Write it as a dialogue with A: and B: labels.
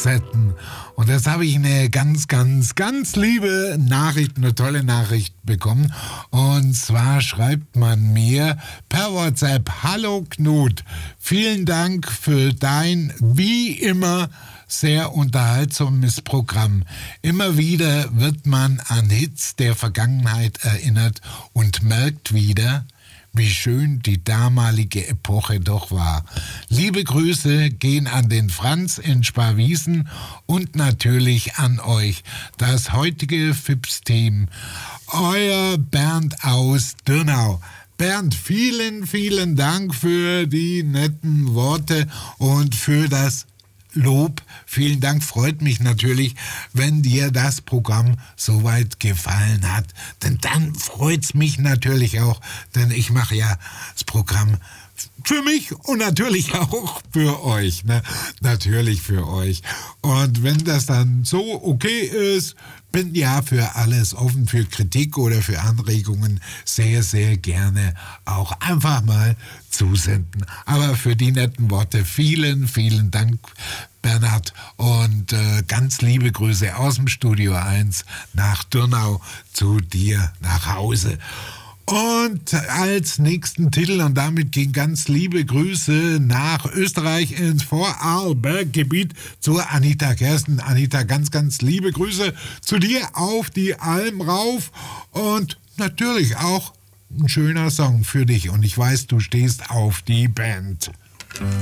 A: Zusetzen. Und jetzt habe ich eine ganz, ganz, ganz liebe Nachricht, eine tolle Nachricht bekommen. Und zwar schreibt man mir per WhatsApp: Hallo Knut, vielen Dank für dein, wie immer, sehr unterhaltsames Programm. Immer wieder wird man an Hits der Vergangenheit erinnert und merkt wieder, wie schön die damalige Epoche doch war. Liebe Grüße gehen an den Franz in Sparwiesen und natürlich an euch, das heutige FIPS-Team. Euer Bernd aus Dürnau. Bernd, vielen, vielen Dank für die netten Worte und für das Lob. Vielen Dank, freut mich natürlich, wenn dir das Programm soweit gefallen hat. Denn dann freut's mich natürlich auch, denn ich mache ja das Programm für mich und natürlich auch für euch, ne? Natürlich für euch. Und wenn das dann so okay ist, bin ja für alles offen, für Kritik oder für Anregungen sehr, sehr gerne auch einfach mal zusenden. Aber für die netten Worte vielen, vielen Dank, Bernhard, und ganz liebe Grüße aus dem Studio 1 nach Dürnau zu dir nach Hause. Und als nächsten Titel, und damit gehen ganz liebe Grüße nach Österreich ins Vorarlberggebiet zu Anita Kersten. Anita, ganz, ganz liebe Grüße zu dir auf die Alm rauf und natürlich auch ein schöner Song für dich. Und ich weiß, du stehst auf die Band.